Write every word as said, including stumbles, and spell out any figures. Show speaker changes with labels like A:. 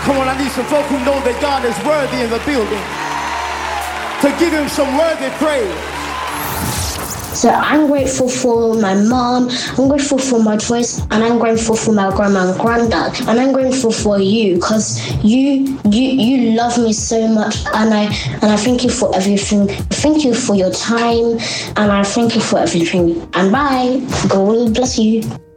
A: Come on, I need some folk who know that God is worthy in the building to give him some worthy praise.
B: So I'm grateful for my mom, I'm grateful for my choice, and I'm grateful for my grandma and granddad, and I'm grateful for you, because you you you love me so much, and I and I thank you for everything. Thank you for your time, and I thank you for everything. And bye. God bless you.